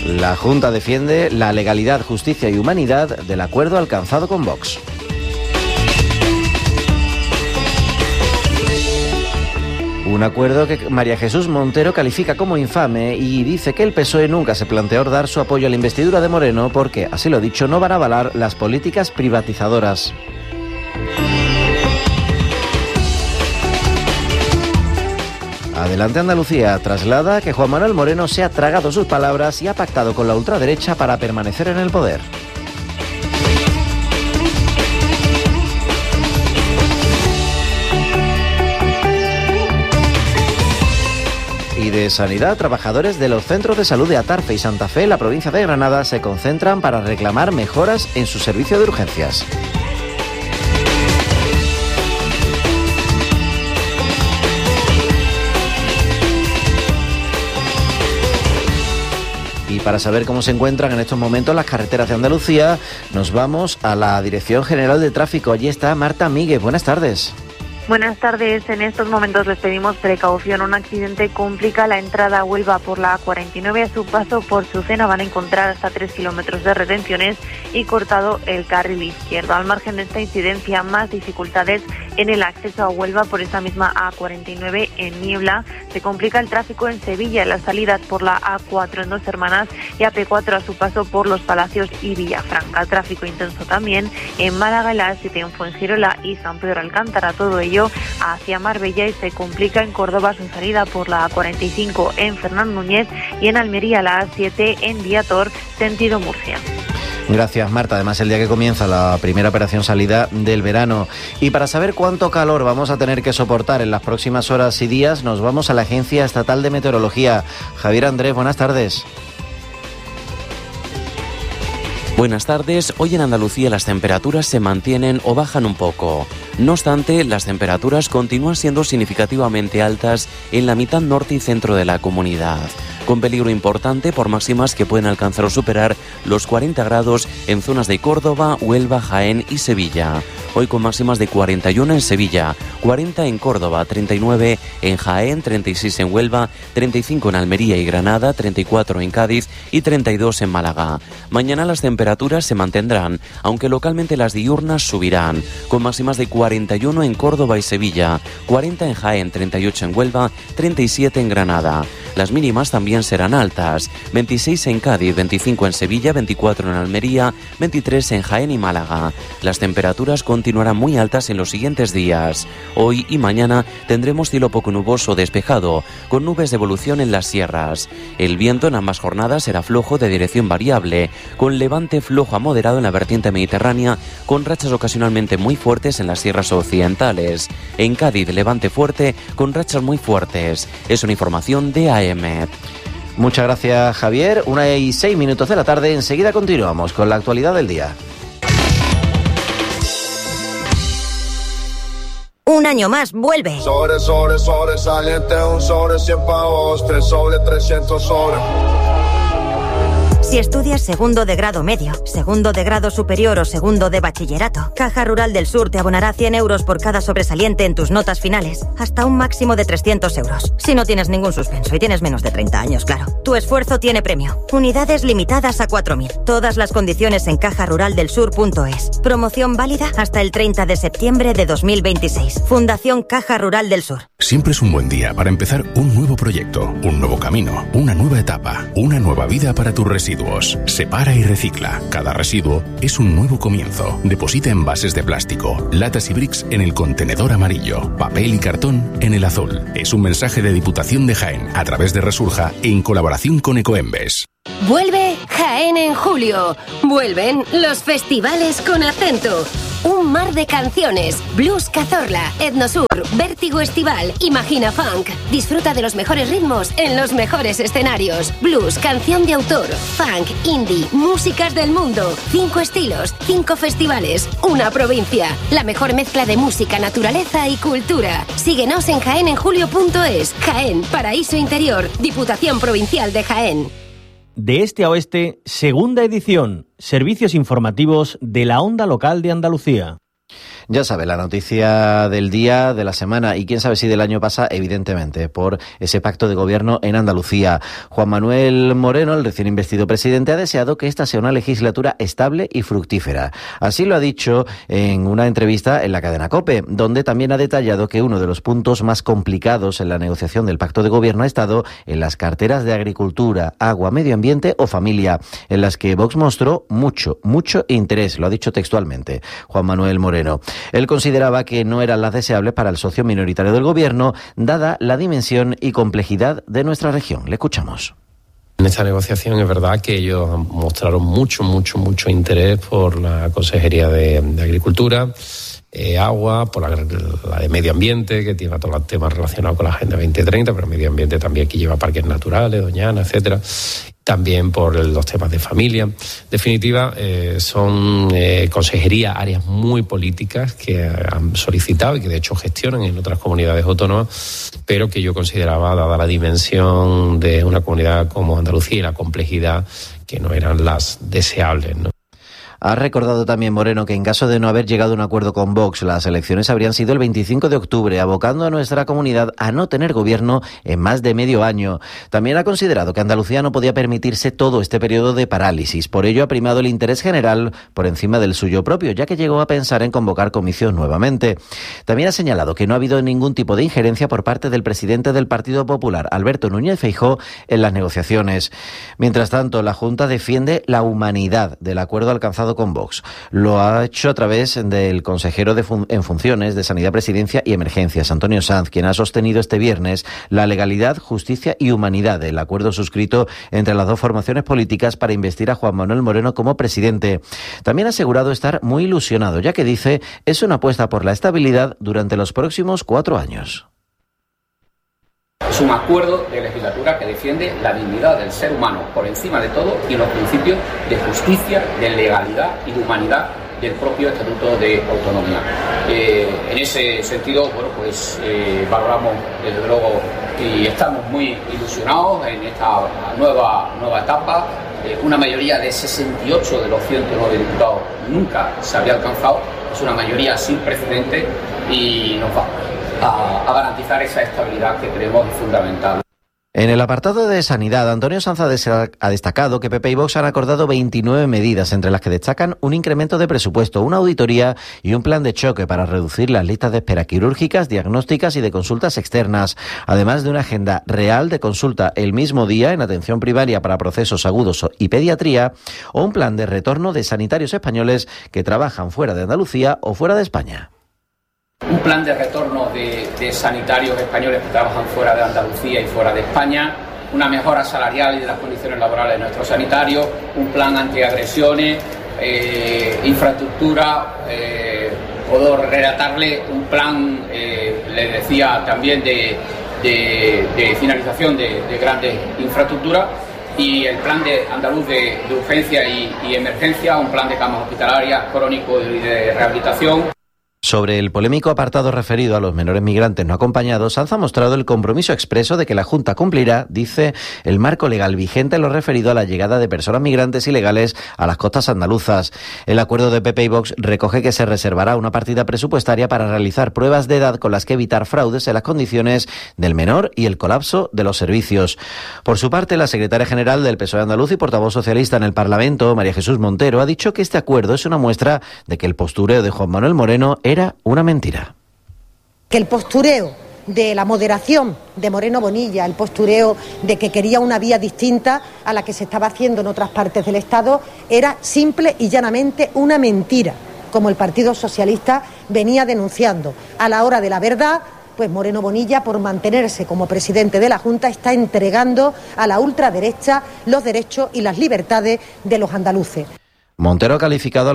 La Junta defiende la legalidad, justicia y humanidad del acuerdo alcanzado con Vox. Un acuerdo que María Jesús Montero califica como infame y dice que el PSOE nunca se planteó dar su apoyo a la investidura de Moreno porque, así lo dicho, no van a avalar las políticas privatizadoras. Adelante Andalucía traslada que Juan Manuel Moreno se ha tragado sus palabras y ha pactado con la ultraderecha para permanecer en el poder. Y de sanidad, trabajadores de los centros de salud de Atarfe y Santa Fe, en la provincia de Granada, se concentran para reclamar mejoras en su servicio de urgencias. Y para saber cómo se encuentran en estos momentos las carreteras de Andalucía, nos vamos a la Dirección General de Tráfico. Allí está Marta Míguez. Buenas tardes. Buenas tardes. En estos momentos les pedimos precaución. Un accidente complica la entrada a Huelva por la A49. A su paso por Sucena van a encontrar hasta 3 kilómetros de retenciones y cortado el carril izquierdo. Al margen de esta incidencia, más dificultades en el acceso a Huelva por esa misma A49 en niebla. Se complica el tráfico en Sevilla, en las salidas por la A4 en Dos Hermanas y AP4 a su paso por Los Palacios y Villafranca. Tráfico intenso también en Málaga, en la A7 en Fuengirola y San Pedro Alcántara. Todo ello hacia Marbella, y se complica en Córdoba su salida por la A45 en Fernán Núñez y en Almería la A7 en Viator, sentido Murcia. Gracias, Marta. Además, el día que comienza la primera operación salida del verano. Y para saber cuánto calor vamos a tener que soportar en las próximas horas y días, nos vamos a la Agencia Estatal de Meteorología. Javier Andrés, buenas tardes. Buenas tardes. Hoy en Andalucía las temperaturas se mantienen o bajan un poco. No obstante, las temperaturas continúan siendo significativamente altas en la mitad norte y centro de la comunidad, con peligro importante por máximas que pueden alcanzar o superar los 40 grados en zonas de Córdoba, Huelva, Jaén y Sevilla. Hoy con máximas de 41 en Sevilla, 40 en Córdoba, 39 en Jaén, 36 en Huelva, 35 en Almería y Granada, 34 en Cádiz y 32 en Málaga. Mañana las temperaturas se mantendrán, aunque localmente las diurnas subirán, con máximas de 41 en Córdoba y Sevilla, 40 en Jaén, 38 en Huelva, 37 en Granada. Las mínimas también serán altas, 26 en Cádiz, 25 en Sevilla, 24 en Almería, 23 en Jaén y Málaga. Las temperaturas continuarán muy altas en los siguientes días. Hoy y mañana tendremos cielo poco nuboso despejado, con nubes de evolución en las sierras. El viento en ambas jornadas será flojo de dirección variable, con levante flojo a moderado en la vertiente mediterránea, con rachas ocasionalmente muy fuertes en las sierras occidentales. En Cádiz, levante fuerte, con rachas muy fuertes. Es una información de AM. Muchas gracias, Javier. 1:06 de la tarde. Enseguida continuamos con la actualidad del día. Un año más vuelve. Sobresaliente, un sobre 100 pavos, 3 sobre 300 sobre. Si estudias segundo de grado medio, segundo de grado superior o segundo de bachillerato, Caja Rural del Sur te abonará 100 euros por cada sobresaliente en tus notas finales, hasta un máximo de 300 euros. Si no tienes ningún suspenso y tienes menos de 30 años, claro. Tu esfuerzo tiene premio. Unidades limitadas a 4.000. Todas las condiciones en cajaruraldelsur.es. Promoción válida hasta el 30 de septiembre de 2026. Fundación Caja Rural del Sur. Siempre es un buen día para empezar un nuevo proyecto, un nuevo camino, una nueva etapa, una nueva vida para tus residuos. Separa y recicla. Cada residuo es un nuevo comienzo. Deposita envases de plástico, latas y bricks en el contenedor amarillo, papel y cartón en el azul. Es un mensaje de Diputación de Jaén a través de Resurja en colaboración con Ecoembes. Vuelve Jaén en julio. Vuelven los festivales con acento. Un mar de canciones. Blues Cazorla, Etnosur, Vértigo Estival, Imagina Funk. Disfruta de los mejores ritmos en los mejores escenarios. Blues, canción de autor, funk, indie, músicas del mundo. 5 estilos, 5 festivales, una provincia. La mejor mezcla de música, naturaleza y cultura. Síguenos en jaenenjulio.es. Jaén, paraíso interior. Diputación Provincial de Jaén. De este a oeste, segunda edición. Servicios informativos de la onda local de Andalucía. Ya sabe, la noticia del día, de la semana y quién sabe si del año pasa, evidentemente, por ese pacto de gobierno en Andalucía. Juan Manuel Moreno, el recién investido presidente, ha deseado que esta sea una legislatura estable y fructífera. Así lo ha dicho en una entrevista en la cadena COPE, donde también ha detallado que uno de los puntos más complicados en la negociación del pacto de gobierno ha estado en las carteras de agricultura, agua, medio ambiente o familia, en las que Vox mostró mucho interés, lo ha dicho textualmente Juan Manuel Moreno. Él consideraba que no eran las deseables para el socio minoritario del gobierno, dada la dimensión y complejidad de nuestra región. Le escuchamos. En esta negociación es verdad que ellos mostraron mucho interés por la Consejería de Agricultura, agua, por la de medio ambiente, que tiene todos los temas relacionados con la Agenda 2030, pero medio ambiente también aquí lleva parques naturales, Doñana, etcétera. También por los temas de familia. En definitiva, son consejerías, áreas muy políticas que han solicitado y que de hecho gestionan en otras comunidades autónomas, pero que yo consideraba, dada la dimensión de una comunidad como Andalucía y la complejidad, que no eran las deseables, ¿no? Ha recordado también Moreno que en caso de no haber llegado a un acuerdo con Vox, las elecciones habrían sido el 25 de octubre, abocando a nuestra comunidad a no tener gobierno en más de medio año. También ha considerado que Andalucía no podía permitirse todo este periodo de parálisis. Por ello ha primado el interés general por encima del suyo propio, ya que llegó a pensar en convocar comicios nuevamente. También ha señalado que no ha habido ningún tipo de injerencia por parte del presidente del Partido Popular, Alberto Núñez Feijóo, en las negociaciones. Mientras tanto, la Junta defiende la humanidad del acuerdo alcanzado con Vox. Lo ha hecho a través del consejero en funciones de Sanidad, Presidencia y Emergencias, Antonio Sanz, quien ha sostenido este viernes la legalidad, justicia y humanidad del acuerdo suscrito entre las dos formaciones políticas para investir a Juan Manuel Moreno como presidente. También ha asegurado estar muy ilusionado, ya que dice es una apuesta por la estabilidad durante los próximos 4 años. Es un acuerdo de legislatura que defiende la dignidad del ser humano por encima de todo y los principios de justicia, de legalidad y de humanidad del propio Estatuto de Autonomía. En ese sentido, valoramos desde luego y estamos muy ilusionados en esta nueva etapa. Una mayoría de 68 de los 109 diputados nunca se había alcanzado. Es una mayoría sin precedentes y nos va a garantizar esa estabilidad que creemos fundamental. En el apartado de Sanidad, Antonio Sanz ha destacado que PP y Vox han acordado 29 medidas, entre las que destacan un incremento de presupuesto, una auditoría y un plan de choque para reducir las listas de espera quirúrgicas, diagnósticas y de consultas externas, además de una agenda real de consulta el mismo día en atención primaria para procesos agudos y pediatría, o un plan de retorno de sanitarios españoles que trabajan fuera de Andalucía o fuera de España. Un plan de retorno de sanitarios españoles que trabajan fuera de Andalucía y fuera de España, una mejora salarial y de las condiciones laborales de nuestros sanitarios, un plan antiagresiones, infraestructura, puedo relatarle un plan, les decía también, de finalización de grandes infraestructuras y el plan de andaluz de urgencia y emergencia, un plan de camas hospitalarias, crónico y de rehabilitación. Sobre el polémico apartado referido a los menores migrantes no acompañados, Sanz ha mostrado el compromiso expreso de que la Junta cumplirá, dice, el marco legal vigente en lo referido a la llegada de personas migrantes ilegales a las costas andaluzas. El acuerdo de PP y Vox recoge que se reservará una partida presupuestaria para realizar pruebas de edad con las que evitar fraudes en las condiciones del menor y el colapso de los servicios. Por su parte, la secretaria general del PSOE andaluz y portavoz socialista en el Parlamento, María Jesús Montero, ha dicho que este acuerdo es una muestra de que el postureo de Juan Manuel Moreno era una mentira. Que el postureo de la moderación de Moreno Bonilla, el postureo de que quería una vía distinta a la que se estaba haciendo en otras partes del Estado, era simple y llanamente una mentira, como el Partido Socialista venía denunciando. A la hora de la verdad, pues Moreno Bonilla, por mantenerse como presidente de la Junta, está entregando a la ultraderecha los derechos y las libertades de los andaluces. Montero ha calificado